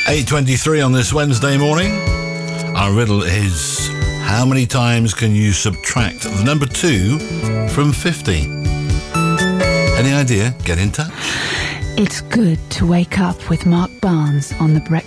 8:23 on this Wednesday morning. Our riddle is, how many times can you subtract the number 2 from 50? Any idea? Get in touch. It's good to wake up with Mark Barnes on the Breakfast